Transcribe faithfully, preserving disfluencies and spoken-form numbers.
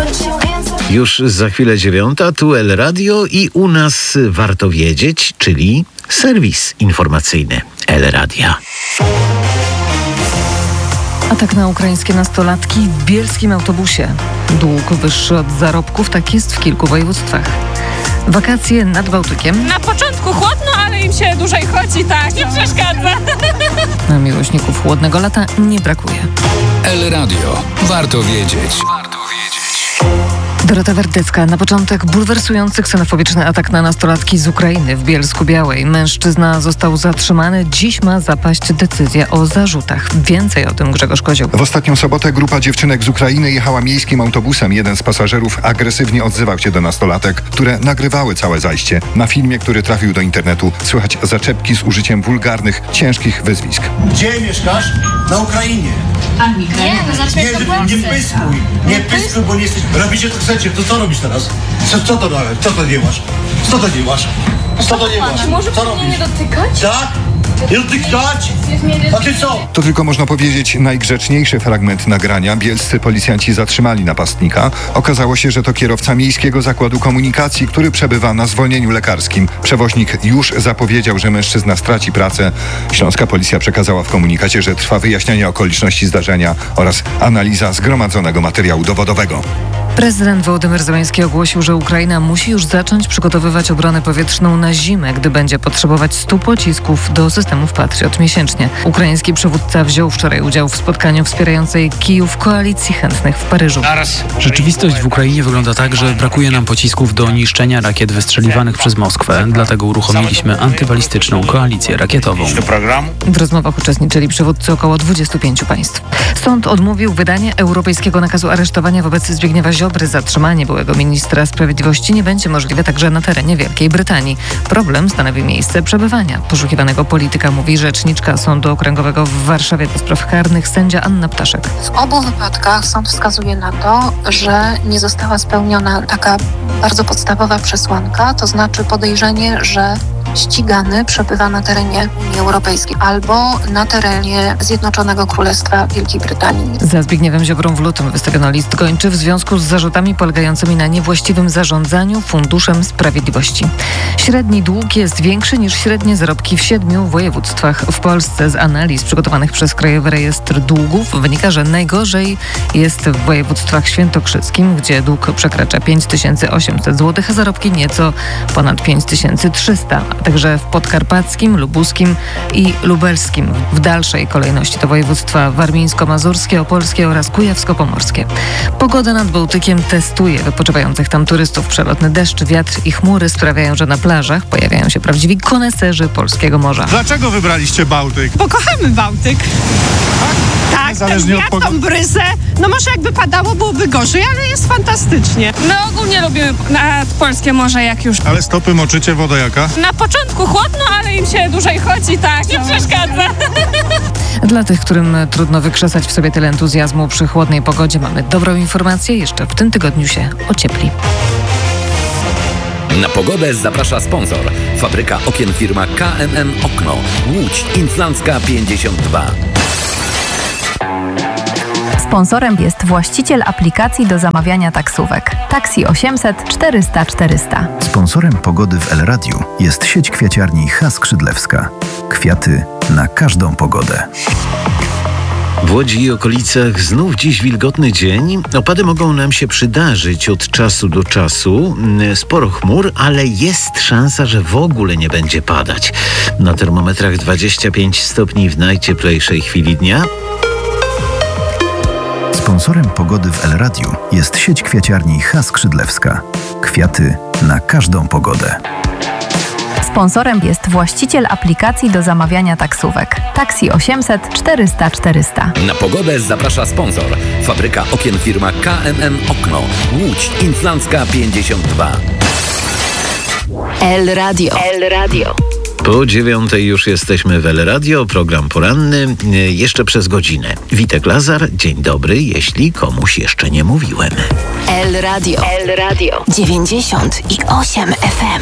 Już za chwilę dziewiąta, tu El Radio i u nas warto wiedzieć, czyli serwis informacyjny El Radia. Atak na ukraińskie nastolatki w bielskim autobusie. Dług wyższy od zarobków, tak jest w kilku województwach. Wakacje nad Bałtykiem. Na początku chłodno, ale im się dłużej chodzi, tak, nie przeszkadza. Na miłośników chłodnego lata nie brakuje. El Radio. Warto wiedzieć. Warto wiedzieć. Dorota Werdecka. Na początek bulwersujący ksenofobiczny atak na nastolatki z Ukrainy w Bielsku-Białej. Mężczyzna został zatrzymany. Dziś ma zapaść decyzja o zarzutach. Więcej o tym Grzegorz Kozioł. W ostatnią sobotę grupa dziewczynek z Ukrainy jechała miejskim autobusem. Jeden z pasażerów agresywnie odzywał się do nastolatek, które nagrywały całe zajście. Na filmie, który trafił do internetu, słychać zaczepki z użyciem wulgarnych, ciężkich wyzwisk. Gdzie mieszkasz? Na Ukrainie. Nie, no znaczy Nie, nie, nie pyskuj, nie pyskuj, bo nie jesteś... Robicie to chcecie, to co robisz teraz? Co, co to robisz? Co to nie masz? Co to nie masz? Co to nie masz? Może Co pan mnie robisz? nie dotykać? Tak? Nie dotykać? A ty co? To tylko można powiedzieć najgrzeczniejszy fragment nagrania. Bielscy policjanci zatrzymali napastnika. Okazało się, że to kierowca Miejskiego Zakładu Komunikacji, który przebywa na zwolnieniu lekarskim. Przewoźnik już zapowiedział, że mężczyzna straci pracę. Śląska policja przekazała w komunikacie, że trwa wyjaśnianie okoliczności zdarzenia oraz analiza zgromadzonego materiału dowodowego. Prezydent Wołodymyr Zełenski ogłosił, że Ukraina musi już zacząć przygotowywać obronę powietrzną na zimę, gdy będzie potrzebować stu pocisków do systemów Patriot miesięcznie. Ukraiński przywódca wziął wczoraj udział w spotkaniu wspierającej Kijów koalicji chętnych w Paryżu. Rzeczywistość w Ukrainie wygląda tak, że brakuje nam pocisków do niszczenia rakiet wystrzeliwanych przez Moskwę. Dlatego uruchomiliśmy antybalistyczną koalicję rakietową. W rozmowach uczestniczyli przywódcy około dwudziestu pięciu państw. Sąd odmówił wydanie europejskiego nakazu aresztowania wobec Zbigniewa Ziobry. Zatrzymanie byłego ministra sprawiedliwości nie będzie możliwe także na terenie Wielkiej Brytanii. Problem stanowi miejsce przebywania poszukiwanego polityka, mówi rzeczniczka Sądu Okręgowego w Warszawie do spraw karnych sędzia Anna Ptaszek. W obu wypadkach sąd wskazuje na to, że nie została spełniona taka bardzo podstawowa przesłanka, to znaczy podejrzenie, że ścigany przebywa na terenie Unii Europejskiej albo na terenie Zjednoczonego Królestwa Wielkiej Brytanii. Za Zbigniewem Ziobrą w lutym wystawiono list gończy w związku z zarzutami polegającymi na niewłaściwym zarządzaniu Funduszem Sprawiedliwości. Średni dług jest większy niż średnie zarobki w siedmiu województwach w Polsce. Z analiz przygotowanych przez Krajowy Rejestr Długów wynika, że najgorzej jest w województwach świętokrzyskim, gdzie dług przekracza pięć tysięcy osiemset złotych, a zarobki nieco ponad pięć tysięcy trzysta. Także w podkarpackim, lubuskim i lubelskim. W dalszej kolejności to województwa warmińsko-mazurskie, opolskie oraz kujawsko-pomorskie. Pogoda nad Bałtykiem testuje wypoczywających tam turystów. Przelotny deszcz, wiatr i chmury sprawiają, że na plażach pojawiają się prawdziwi koneserzy polskiego morza. Dlaczego wybraliście Bałtyk? Bo kochamy Bałtyk. Tak, Zależnie ten od wiatr, tą bryzę. No może jakby padało, byłoby gorzej, ale jest fantastycznie. My ogólnie lubimy na polskie morze, jak już. Ale stopy moczycie, woda jaka? Na początku chłodno, ale im się dłużej chodzi, tak, nie przeszkadza. Dla tych, którym trudno wykrzesać w sobie tyle entuzjazmu przy chłodnej pogodzie, mamy dobrą informację. Jeszcze w tym tygodniu się ociepli. Na pogodę zaprasza sponsor. Fabryka okien firma K M M Okno. Łódź Inflancka pięćdziesiąt dwa. Sponsorem jest właściciel aplikacji do zamawiania taksówek. Taksi osiemset czterysta czterysta. Sponsorem pogody w El Radiu jest sieć kwiaciarni H. Skrzydlewska. Kwiaty na każdą pogodę. W Łodzi i okolicach znów dziś wilgotny dzień. Opady mogą nam się przydarzyć od czasu do czasu. Sporo chmur, ale jest szansa, że w ogóle nie będzie padać. Na termometrach dwadzieścia pięć stopni w najcieplejszej chwili dnia. Sponsorem pogody w El Radiu jest sieć kwiaciarni H. Skrzydlewska. Kwiaty na każdą pogodę. Sponsorem jest właściciel aplikacji do zamawiania taksówek. Taksi osiemset czterysta czterysta. Na pogodę zaprasza sponsor. Fabryka okien firma K M M Okno. Łódź Inflancka pięćdziesiąt dwa. El Radio. El Radio. Po dziewiątej już jesteśmy w El Radio, program poranny, jeszcze przez godzinę. Witek Lazar, dzień dobry, jeśli komuś jeszcze nie mówiłem. El Radio. El Radio. dziewięćdziesiąt osiem F M.